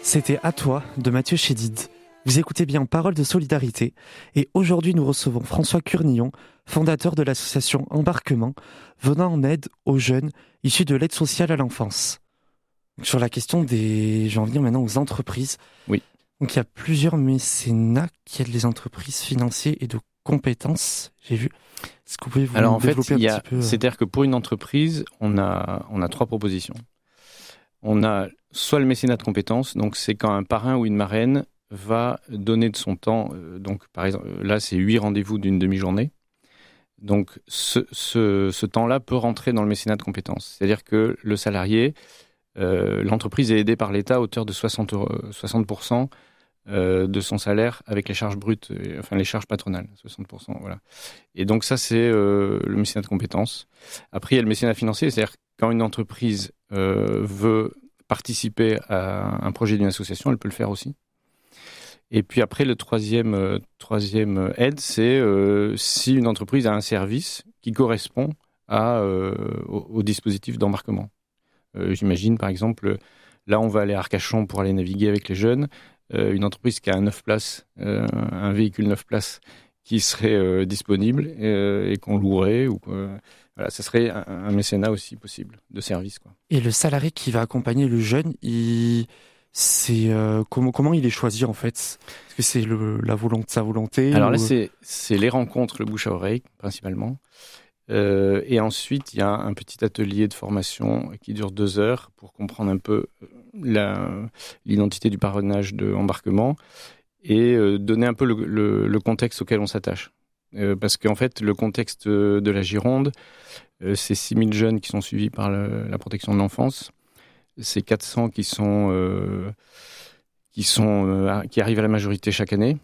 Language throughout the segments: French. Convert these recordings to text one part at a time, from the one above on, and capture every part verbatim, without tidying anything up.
C'était À toi de Mathieu Chédid. Vous écoutez bien Parole de solidarité et aujourd'hui nous recevons François Curnillon, fondateur de l'association Embarquement, venant en aide aux jeunes issus de l'aide sociale à l'enfance. Sur la question des... Je vais en venir maintenant aux entreprises. Oui. Donc il y a plusieurs mécénats qui aident les entreprises financiers et de compétences, j'ai vu. Est-ce que vous pouvez vous Alors en fait, développer un il y a, petit peu c'est-à-dire que pour une entreprise, on a, on a trois propositions. On a soit le mécénat de compétences, donc c'est quand un parrain ou une marraine va donner de son temps, euh, donc par exemple, là c'est huit rendez-vous d'une demi-journée. Donc ce, ce, ce temps-là peut rentrer dans le mécénat de compétences. C'est-à-dire que le salarié, euh, l'entreprise est aidée par l'État à hauteur de soixante, soixante pour cent euh, de son salaire avec les charges brutes, et, enfin les charges patronales, soixante pour cent, voilà. Et donc ça c'est euh, le mécénat de compétences. Après il y a le mécénat financier, c'est-à-dire quand une entreprise euh, veut participer à un projet d'une association, elle peut le faire aussi. Et puis après, le troisième, euh, troisième aide, c'est euh, si une entreprise a un service qui correspond à, euh, au, au dispositif d'embarquement. Euh, j'imagine, par exemple, là, on va aller à Arcachon pour aller naviguer avec les jeunes. Euh, une entreprise qui a un neuf places, euh, un véhicule neuf places qui serait euh, disponible euh, et qu'on louerait. Ou, euh, voilà, ça serait un, un mécénat aussi possible de service, quoi. Et le salarié qui va accompagner le jeune, il... c'est euh, comment comment il est choisi en fait? Est-ce que c'est le, la volonté, sa volonté? Alors ou... là, c'est, c'est les rencontres, le bouche à oreille principalement. Euh, et ensuite, il y a un petit atelier de formation qui dure deux heures pour comprendre un peu la, l'identité du parrainage de embarquement et euh, donner un peu le, le, le contexte auquel on s'attache. Euh, parce qu'en fait, le contexte de la Gironde, euh, c'est six mille jeunes qui sont suivis par le, la protection de l'enfance. C'est quatre cents qui sont, euh, qui, sont euh, qui arrivent à la majorité chaque année.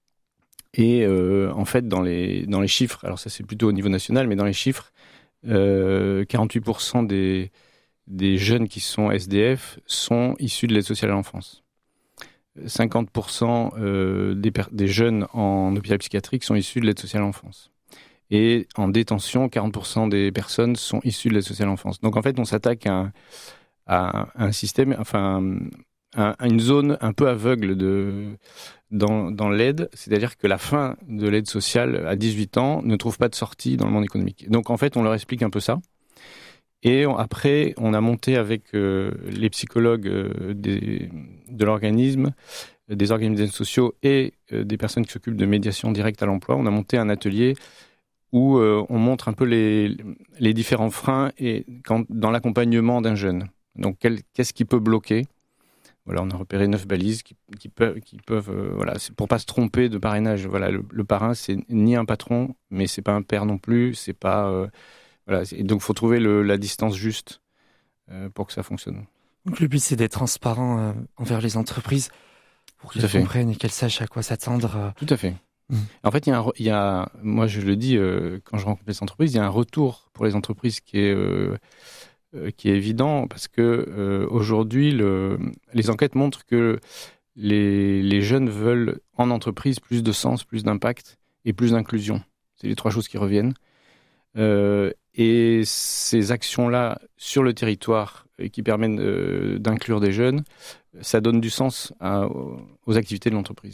Et euh, en fait, dans les, dans les chiffres, alors ça c'est plutôt au niveau national, mais dans les chiffres, euh, quarante-huit pour cent des, des jeunes qui sont S D F sont issus de l'aide sociale à l'enfance. cinquante pour cent euh, des, per- des jeunes en hôpital psychiatrique sont issus de l'aide sociale à l'enfance. Et en détention, quarante pour cent des personnes sont issues de l'aide sociale à l'enfance. Donc en fait, on s'attaque à un, à un système, enfin, à une zone un peu aveugle de, dans, dans l'aide, c'est-à-dire que la fin de l'aide sociale à dix-huit ans ne trouve pas de sortie dans le monde économique. Donc en fait, on leur explique un peu ça. Et on, après, on a monté avec euh, les psychologues euh, des, de l'organisme, des organismes d'aide sociaux et euh, des personnes qui s'occupent de médiation directe à l'emploi, on a monté un atelier où euh, on montre un peu les, les différents freins et quand, dans l'accompagnement d'un jeune. Donc, quel, qu'est-ce qui peut bloquer? Voilà, on a repéré neuf balises qui, qui peuvent, qui peuvent euh, voilà, c'est pour pas se tromper de parrainage. Voilà, le, le parrain, c'est ni un patron, mais c'est pas un père non plus. C'est pas, euh, voilà. Et donc, faut trouver le, la distance juste euh, pour que ça fonctionne. Donc le but c'est d'être transparent euh, envers les entreprises pour qu'elles comprennent et qu'elles sachent à quoi s'attendre. Euh... Tout à fait. Mmh. En fait, il y a, un, il y a, moi je le dis euh, quand je rencontre les entreprises, il y a un retour pour les entreprises qui est euh, qui est évident parce que euh, aujourd'hui, le, les enquêtes montrent que les, les jeunes veulent en entreprise plus de sens, plus d'impact et plus d'inclusion. C'est les trois choses qui reviennent. Euh, et ces actions-là sur le territoire qui permettent euh, d'inclure des jeunes, ça donne du sens à, aux activités de l'entreprise.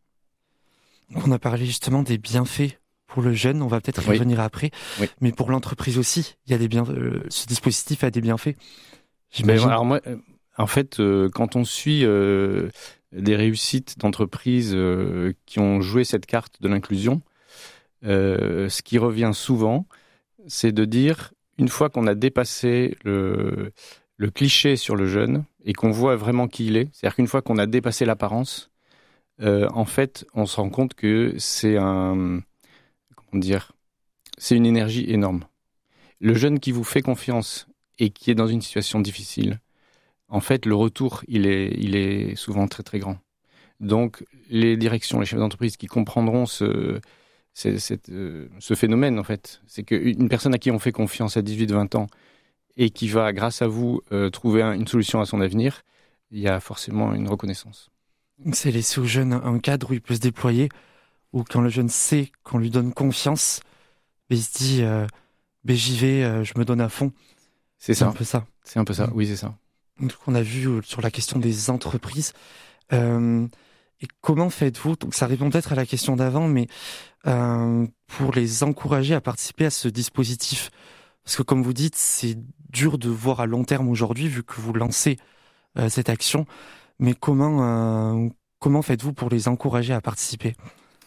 On a parlé justement des bienfaits pour le jeune, on va peut-être y oui. revenir après, oui. mais pour l'entreprise aussi, il y a des bienfaits, euh, ce dispositif a des bienfaits. J'imagine. Ben, alors moi, en fait, euh, quand on suit euh, des réussites d'entreprises euh, qui ont joué cette carte de l'inclusion, euh, ce qui revient souvent, c'est de dire, une fois qu'on a dépassé le, le cliché sur le jeune et qu'on voit vraiment qui il est, c'est-à-dire qu'une fois qu'on a dépassé l'apparence, euh, en fait, on se rend compte que c'est un... dire, c'est une énergie énorme. Le jeune qui vous fait confiance et qui est dans une situation difficile, en fait, le retour, il est, il est souvent très, très grand. Donc, les directions, les chefs d'entreprise qui comprendront ce, ce, cette, ce phénomène, en fait, c'est qu'une personne à qui on fait confiance à dix-huit vingt ans et qui va, grâce à vous, euh, trouver un, une solution à son avenir, il y a forcément une reconnaissance. C'est laisser au jeune un cadre où il peut se déployer, ou quand le jeune sait qu'on lui donne confiance, il se dit euh, « j'y vais, euh, je me donne à fond ». C'est ça. C'est un peu ça. C'est un peu ça, oui, c'est ça. Donc, on a vu sur la question des entreprises. Euh, et comment faites-vous, donc ça répond peut-être à la question d'avant, mais euh, pour les encourager à participer à ce dispositif? Parce que comme vous dites, c'est dur de voir à long terme aujourd'hui, vu que vous lancez euh, cette action. Mais comment, euh, comment faites-vous pour les encourager à participer?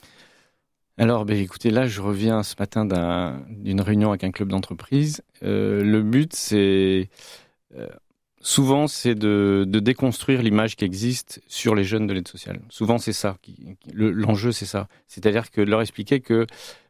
Alors, ben, écoutez, là, je reviens ce matin d'un, d'une réunion avec un club d'entreprise. Euh, le but, c'est... Euh, souvent, c'est de, de déconstruire l'image qui existe sur les jeunes de l'aide sociale. Souvent, c'est ça. Qui, qui, le, l'enjeu, c'est ça. C'est-à-dire que de leur expliquer que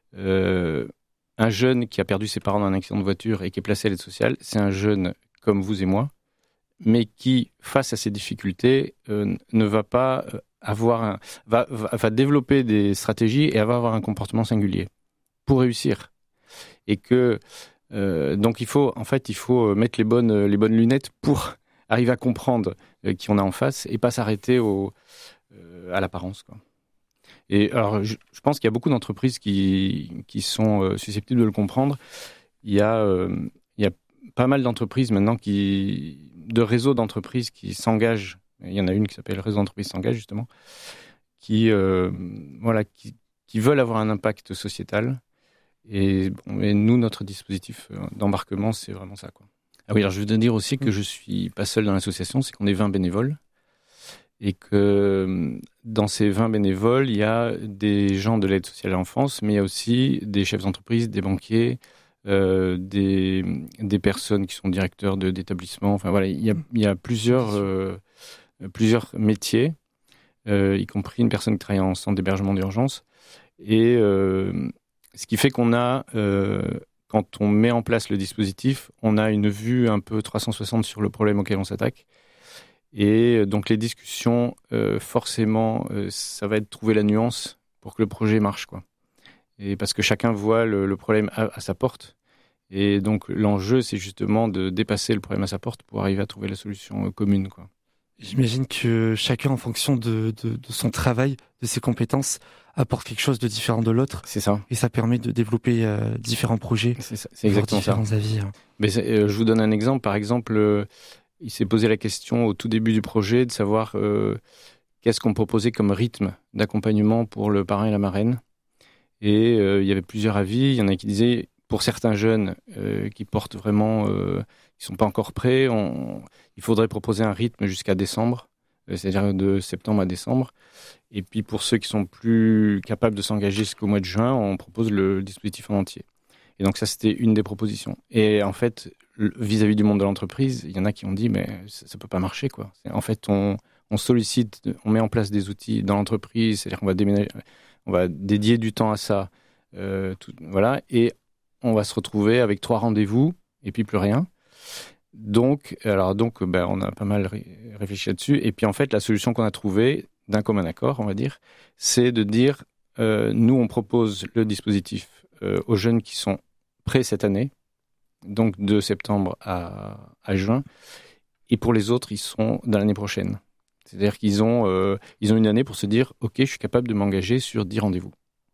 euh, un jeune qui a perdu ses parents dans un accident de voiture et qui est placé à l'aide sociale, c'est un jeune comme vous et moi, mais qui, face à ces difficultés, euh, ne va pas avoir un, va, va, va développer des stratégies et va avoir un comportement singulier pour réussir. Et que euh, donc il faut, en fait, il faut mettre les bonnes, les bonnes lunettes pour arriver à comprendre euh, qui on a en face et pas s'arrêter au, euh, à l'apparence, quoi. Et alors, je, je pense qu'il y a beaucoup d'entreprises qui, qui sont euh, susceptibles de le comprendre. Il y a, euh, il y a pas mal d'entreprises maintenant qui, de réseaux d'entreprises qui s'engagent. Il y en a une qui s'appelle Réseau d'entreprises s'engage justement, qui, euh, voilà, qui, qui veulent avoir un impact sociétal. Et, bon, et nous, notre dispositif d'embarquement, c'est vraiment ça, quoi. Ah oui, alors je veux dire aussi que je suis pas seul dans l'association, c'est qu'on est vingt bénévoles. Et que dans ces vingt bénévoles, il y a des gens de l'aide sociale à l'enfance, mais il y a aussi des chefs d'entreprise, des banquiers, euh, des, des personnes qui sont directeurs de, d'établissements. Enfin voilà, il y a, il y a plusieurs, euh, plusieurs métiers, euh, y compris une personne qui travaille en centre d'hébergement d'urgence. Et euh, ce qui fait qu'on a, euh, quand on met en place le dispositif, on a une vue un peu trois cent soixante sur le problème auquel on s'attaque. Et donc les discussions, euh, forcément, euh, ça va être trouver la nuance pour que le projet marche, quoi. Et parce que chacun voit le, le problème à, à sa porte. Et donc l'enjeu, c'est justement de dépasser le problème à sa porte pour arriver à trouver la solution euh, commune, quoi. J'imagine que chacun, en fonction de, de, de son travail, de ses compétences, apporte quelque chose de différent de l'autre. C'est ça. Et ça permet de développer euh, différents projets. C'est, ça, c'est exactement différents ça. avis. Hein. Mais euh, je vous donne un exemple. Par exemple, euh, il s'est posé la question au tout début du projet de savoir euh, qu'est-ce qu'on proposait comme rythme d'accompagnement pour le parrain et la marraine. Et euh, il y avait plusieurs avis. Il y en a qui disaient, pour certains jeunes euh, qui portent vraiment, euh, qui sont pas encore prêts, on, il faudrait proposer un rythme jusqu'à décembre, euh, c'est-à-dire de septembre à décembre. Et puis pour ceux qui sont plus capables de s'engager jusqu'au mois de juin, on propose le dispositif en entier. Et donc ça, c'était une des propositions. Et en fait, vis-à-vis du monde de l'entreprise, il y en a qui ont dit, mais ça ne peut pas marcher, quoi. En fait, on, on sollicite, on met en place des outils dans l'entreprise, c'est-à-dire qu'on va déménager, on va dédier du temps à ça, euh, tout, voilà, et on va se retrouver avec trois rendez-vous et puis plus rien. Donc, alors donc, ben, on a pas mal ré- réfléchi là-dessus. Et puis en fait, la solution qu'on a trouvée, d'un commun accord, on va dire, c'est de dire, euh, nous, on propose le dispositif euh, aux jeunes qui sont prêts cette année, donc de septembre à, à juin, et pour les autres, ils seront dans l'année prochaine. C'est-à-dire qu'ils ont, euh, ils ont une année pour se dire, ok, je suis capable de m'engager sur dix rendez-vous.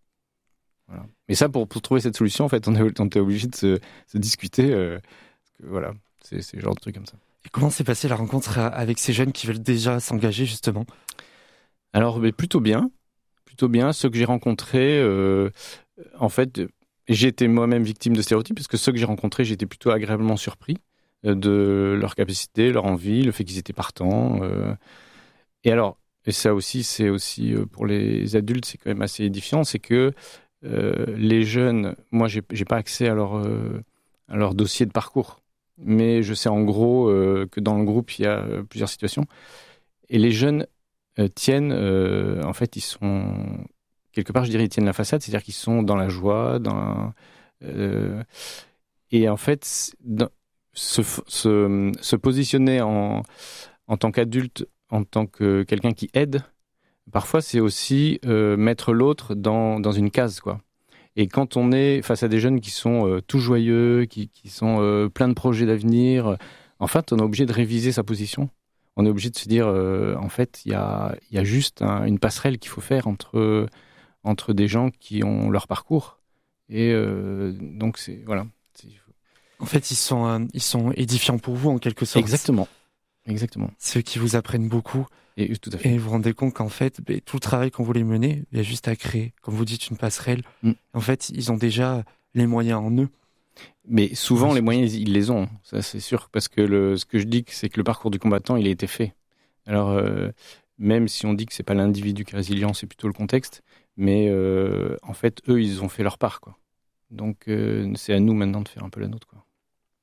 Voilà. Mais ça, pour, pour trouver cette solution, en fait, on est, on est obligé de se, se discuter. Euh, parce que, voilà, c'est, c'est le genre de truc comme ça. Et comment s'est passée la rencontre avec ces jeunes qui veulent déjà s'engager, justement ? Alors, mais plutôt bien. Plutôt bien. Ceux que j'ai rencontrés, euh, en fait, j'ai été moi-même victime de stéréotypes, parce que ceux que j'ai rencontrés, j'étais plutôt agréablement surpris euh, de leur capacité, leur envie, le fait qu'ils étaient partants. Euh. Et alors, et ça aussi, c'est aussi euh, pour les adultes, c'est quand même assez édifiant, c'est que euh, les jeunes, moi, j'ai, j'ai pas accès à leur, euh, à leur dossier de parcours, mais je sais en gros euh, que dans le groupe, il y a euh, plusieurs situations. Et les jeunes euh, tiennent, euh, en fait, ils sont, quelque part, je dirais, ils tiennent la façade, c'est-à-dire qu'ils sont dans la joie, dans, euh, et en fait, dans, se, se, se positionner en, en tant qu'adulte, en tant que quelqu'un qui aide, parfois, c'est aussi euh, mettre l'autre dans, dans une case, quoi. Et quand on est face à des jeunes qui sont euh, tout joyeux, qui, qui sont euh, pleins de projets d'avenir, en fait, on est obligé de réviser sa position. On est obligé de se dire, euh, en fait, il y a, y a juste un, une passerelle qu'il faut faire entre, entre des gens qui ont leur parcours. Et euh, donc, c'est... Voilà. C'est... En fait, ils sont, euh, ils sont édifiants pour vous, en quelque sorte. Exactement. Exactement. Ceux qui vous apprennent beaucoup. Et, tout à fait. Et vous vous rendez compte qu'en fait, bah, tout le travail qu'on voulait mener, il y a juste à créer, comme vous dites, une passerelle. Mm. En fait, ils ont déjà les moyens en eux. Mais souvent, oui, les moyens, ils les ont, ça c'est sûr, parce que le, ce que je dis, c'est que le parcours du combattant, il a été fait. Alors, euh, même si on dit que c'est pas l'individu qui est résilient, c'est plutôt le contexte, mais euh, en fait, eux, ils ont fait leur part, quoi. Donc, euh, c'est à nous maintenant de faire un peu la nôtre, quoi.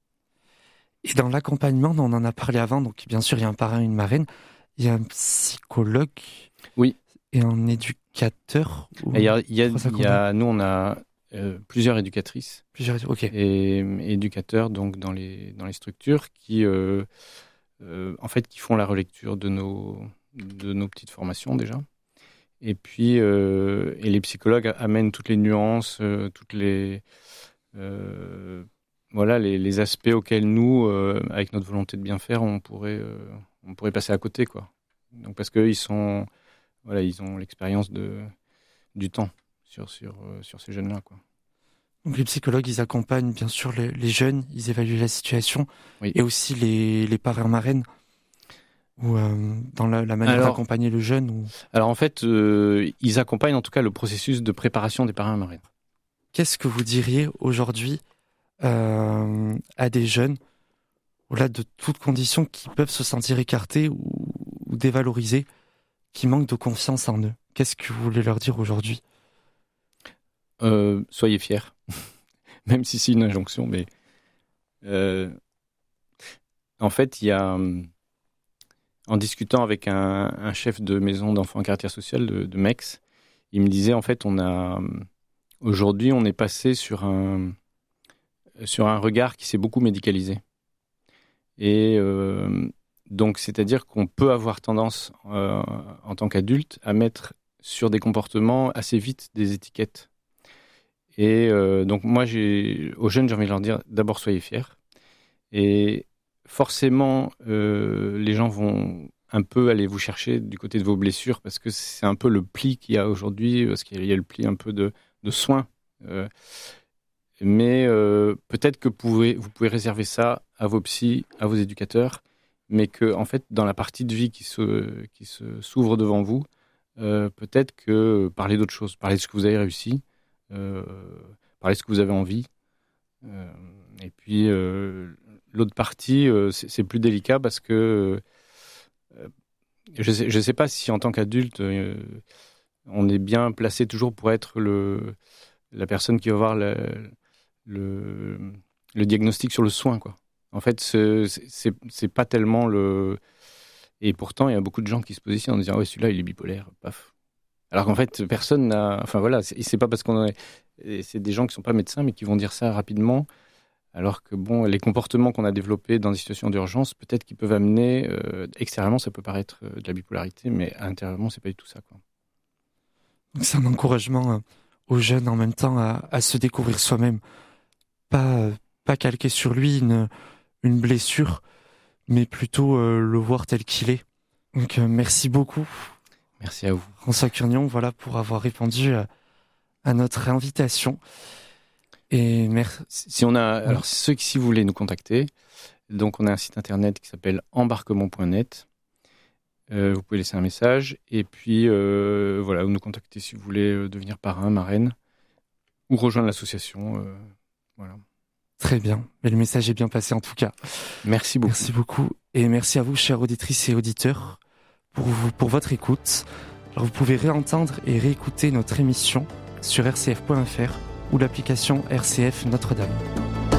Et dans l'accompagnement, on en a parlé avant, donc bien sûr, il y a un parrain, une marraine, il y a un psychologue, oui, et un éducateur. Il y a, il y a, il y a, nous, on a euh, plusieurs éducatrices, plusieurs, ok, et éducateurs donc dans les dans les structures qui, euh, euh, en fait, qui font la relecture de nos de nos petites formations déjà. Et puis, euh, et les psychologues amènent toutes les nuances, euh, toutes les euh, voilà les, les aspects auxquels nous, euh, avec notre volonté de bien faire, on pourrait euh, on pourrait passer à côté, quoi. Donc parce que ils sont voilà ils ont l'expérience de du temps sur sur euh, sur ces jeunes-là, quoi. Donc les psychologues, ils accompagnent bien sûr les, les jeunes, ils évaluent la situation, oui. Et aussi les les parrains marraines. Ou euh, dans la, la manière alors, d'accompagner le jeune ou... Alors en fait, euh, ils accompagnent en tout cas le processus de préparation des parrains marraines. Qu'est-ce que vous diriez aujourd'hui euh, à des jeunes, au-delà de toutes conditions, qui peuvent se sentir écartés ou, ou dévalorisés, qui manquent de confiance en eux? Qu'est-ce que vous voulez leur dire aujourd'hui? euh, Soyez fiers, même si c'est une injonction, mais euh, en fait, il y a... En discutant avec un, un chef de maison d'enfants en caractère social de, de Mex, il me disait en fait on a aujourd'hui on est passé sur un sur un regard qui s'est beaucoup médicalisé et euh, donc c'est-à-dire qu'on peut avoir tendance euh, en tant qu'adulte à mettre sur des comportements assez vite des étiquettes et euh, donc moi j'ai aux jeunes j'ai envie de leur dire d'abord soyez fiers et forcément, euh, les gens vont un peu aller vous chercher du côté de vos blessures parce que c'est un peu le pli qu'il y a aujourd'hui, parce qu'il y a le pli un peu de, de soins. Euh, mais euh, peut-être que vous pouvez, vous pouvez réserver ça à vos psys, à vos éducateurs, mais que en fait, dans la partie de vie qui, se, qui se, s'ouvre devant vous, euh, peut-être que parler d'autres choses, parler de ce que vous avez réussi, euh, parler de ce que vous avez envie, euh, et puis... Euh, L'autre partie, euh, c'est, c'est plus délicat parce que euh, je sais, je sais pas si en tant qu'adulte, euh, on est bien placé toujours pour être le, la personne qui va voir le, le, le diagnostic sur le soin, quoi. En fait, c'est, c'est, c'est pas tellement le... Et pourtant, il y a beaucoup de gens qui se positionnent en disant « Ouais, celui-là, il est bipolaire, paf ». Alors qu'en fait, personne n'a... Enfin voilà, c'est, c'est pas parce qu'on a... C'est des gens qui sont pas médecins, mais qui vont dire ça rapidement. Alors que bon, les comportements qu'on a développés dans des situations d'urgence, peut-être qu'ils peuvent amener, euh, extérieurement, ça peut paraître euh, de la bipolarité, mais intérieurement, c'est pas du tout ça, quoi. Donc c'est un encouragement euh, aux jeunes en même temps à, à se découvrir soi-même, pas euh, pas calquer sur lui une une blessure, mais plutôt euh, le voir tel qu'il est. Donc euh, merci beaucoup. Merci à vous, François Curnion, voilà pour avoir répondu à, à notre invitation. Et merci. Si on a, alors ceux qui si vous voulez nous contacter, donc on a un site internet qui s'appelle embarquement point net. Euh, vous pouvez laisser un message et puis euh, voilà, vous nous contactez si vous voulez devenir parrain, marraine ou rejoindre l'association. Euh, voilà. Très bien, mais le message est bien passé en tout cas. Merci beaucoup. Merci beaucoup et merci à vous, chères auditrices et auditeurs, pour vous, pour votre écoute. Alors vous pouvez réentendre et réécouter notre émission sur r c f point f r ou l'application R C F Notre-Dame.